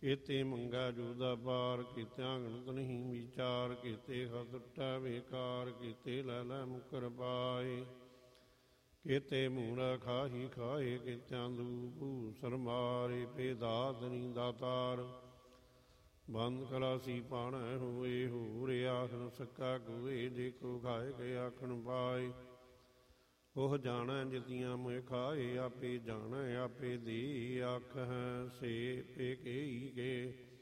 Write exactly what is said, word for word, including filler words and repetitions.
ਕੀਤੇ ਮੰਗਾ ਜੂਦਾ ਪਾਰ, ਕੀਤਿਆਂ ਗਣਤ ਨਹੀਂ ਵਿਚਾਰ, ਕੀਤੇ ਖਾ ਟੁੱਟਾ ਬੇਕਾਰ, ਕੀਤੇ ਲੈ ਲੈ ਮੁਕਰ ਪਾਏ। ਕੀਤੇ ਮੂੜਾ ਖਾਹੀ ਖਾਏ, ਕੀਤਿਆਂ ਦੂ ਭੂਸਰ ਮਾਰੇ, ਪੇ ਦਾਤ ਨੀ ਦਾਤਾਰ। ਬੰਦ ਕਲਾਸੀ ਪਾਣੈ ਹੋਏ, ਹੋਰ ਆਖਣ ਸਕਾ ਕੋਏ, ਦੇਖੋ ਖਾਏ ਕੇ ਆਖਣ ਪਾਏ। ਉਹ ਜਾਣੈ ਜਿਤੀਆਂ ਮੋਇ ਖਾਏ, ਆਪੇ ਜਾਣੈ ਆਪੇ ਦੇ, ਆਖ ਹੈ ਸੇ ਪੇ ਕੇਈ ਕੇ।